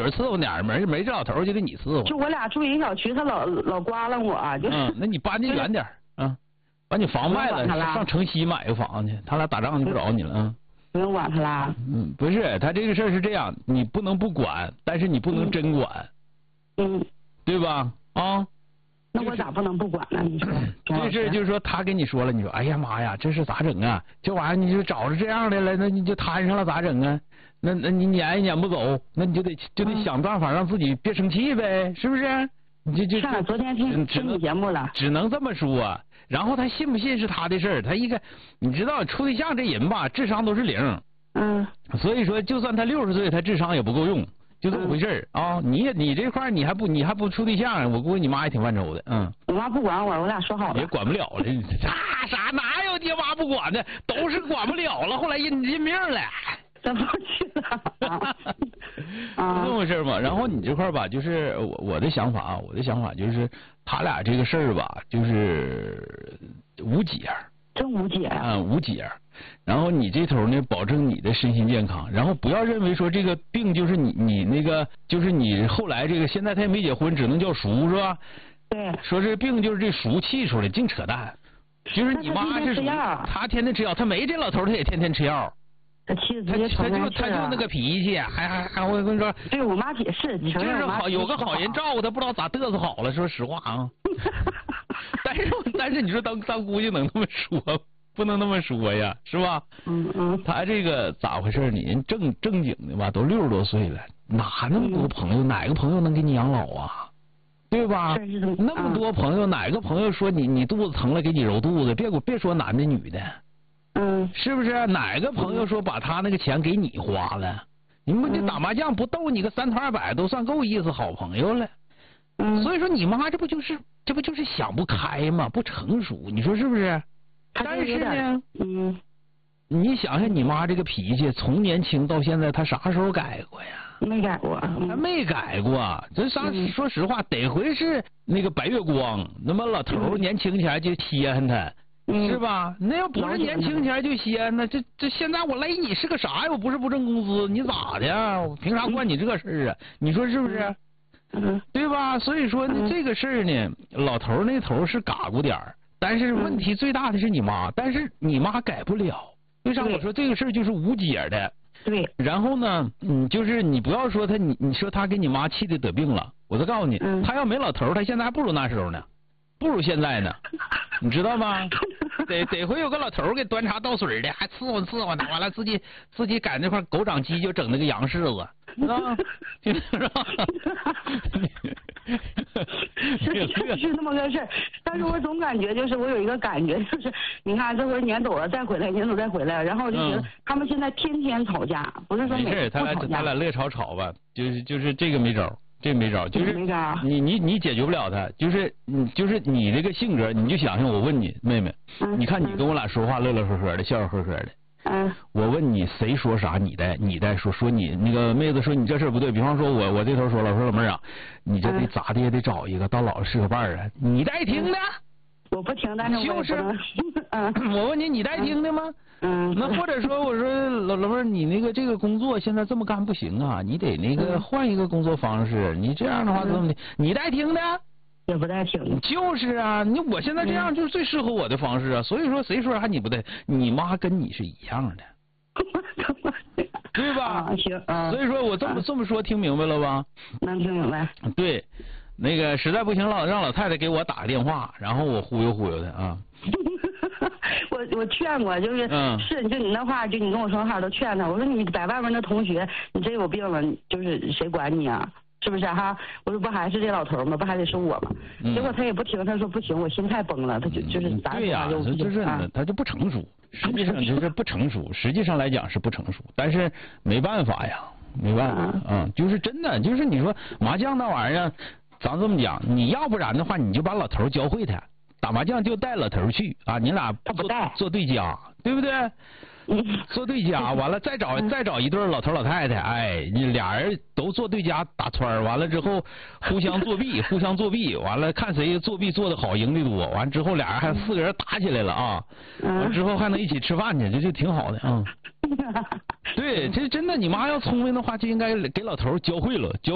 人伺候点儿，没这老头就给你伺候。 就我俩住一个小区，他老刮楞我，就是。 那你搬的远点啊，把你房卖了，上城西买个房去，他俩打仗就不找你了啊。 不用管他啦。 不是，他这个事儿是这样，你不能不管，但是你不能真管。对吧？啊。 那我咋不能不管呢？你说这事就是说他跟你说了，你说哎呀妈呀，这是咋整啊？这玩意儿你就找着这样的了，那你就摊上了咋整啊？那你撵也撵不走，那你就得想办法让自己别生气呗，是不是？你就看昨天听你节目了， 只能这么说。然后他信不信是他的事儿，他一个你知道处对象这人吧，智商都是0。所以说就算他60岁，他智商也不够用。就这么回事啊！你这块你还不处对象，我估计你妈也挺犯愁的。 我妈不管我俩说好了。 也管不了了，啥哪有爹妈不管的，都是管不了了，后来认命了。 真不去了。 就这么回事嘛。然后你这块吧，就是我的想法就是他俩这个事儿吧，就是无解。 真无解啊！ 无解。然后你这头呢，保证你的身心健康，然后不要认为说这个病就是你那个，就是你后来这个现在他也没结婚，只能叫叔是吧？ 对。 说这病就是这叔气出来，净扯淡。就是你妈是他天天吃药，他没这老头他也天天吃药。 他气直接他就那个脾气，还我跟你说， 对我妈也是， 就是好有个好人照顾他，不知道咋嘚瑟好了，说实话啊。但是你说当姑娘能那么说？不能那么说呀，是吧？他这个咋回事呢？人正经的吧，都60多岁了，哪那么多朋友？哪个朋友能给你养老啊？对吧？那么多朋友，哪个朋友说你肚子疼了给你揉肚子？别说男的女的，是不是？哪个朋友说把他那个钱给你花了？你们这打麻将不逗你个3团200都算够意思，好朋友了。所以说你妈这不就是想不开吗？不成熟，你说是不是？但是呢，你想想你妈这个脾气，从年轻到现在，她啥时候改过呀？ 没改过， 她没改过。这说实话，得回是那个白月光，那么老头年轻前就稀罕他，是吧？那要不是年轻前就稀罕，那这现在我勒你是个啥呀？我不是不挣工资，你咋的？我凭啥管你这事儿啊？你说是不是？对吧？所以说呢，这个事儿呢，老头那头是嘎咕点儿。但是问题最大的是你妈，但是你妈改不了。为啥我说这个事儿就是无解的？ 对。 然后呢，就是你不要说他，你说他给你妈气的得病了，我再告诉你，他要没老头，他现在还不如那时候呢，不如现在呢，你知道吗？得回有个老头给端茶倒水的，还伺候的，完了自己赶那块狗掌鸡就整那个洋柿子，知道吗？是吧？ 是那么个事儿，但是我总感觉就是我有一个感觉就是，你看这回撵走了再回来，撵走再回来，然后就觉得他们现在天天吵架，不是说没事，他俩乐吵吧，就是这个没招。这没招，就是你解决不了他，就是你这个性格，你就想想我问你妹妹，你看你跟我俩说话乐乐呵呵的，笑笑呵呵的，我问你谁说啥你再说你那个妹子说你这事不对，比方说我这头说了，我说老妹儿啊，你这得咋的也得找一个到老是个伴儿啊，你带听的？ 我不听，但是就是我问你带听的吗？那或者说我说老妹儿，你那个这个工作现在这么干不行啊，你得那个换一个工作方式，你这样的话怎么的？你带听的？ 也不带听。就是啊，我现在这样就是最适合我的方式啊，所以说谁说还你不带？你妈跟你是一样的，对吧？ 行。 所以说我这么说听明白了吧？ 能听明白。 对。那个实在不行，让老太太给我打个电话，然后我忽悠忽悠她啊。 我劝过，就是就你那话，就你跟我说话都劝他。我说你在外面那同学，你真有病了，就是谁管你啊？是不是哈？我说不还是这老头吗？不还得是我吗？结果他也不听，他说不行，我心态崩了，他就是对呀，就是他就不成熟，实际上就是不成熟，实际上来讲是不成熟，但是没办法呀，没办法就是真的，就是你说麻将那玩意儿。咱这么讲，你要不然的话，你就把老头教会他打麻将，就带老头去啊，你俩做对家，对不对？做对家，完了再找一对老头老太太，哎，你俩人都做对家打圈，完了之后互相作弊，完了看谁作弊做的好，赢的多，完之后俩人还4个人打起来了啊，完之后还能一起吃饭去，这就挺好的啊。对，这真的，你妈要聪明的话，就应该给老头教会了。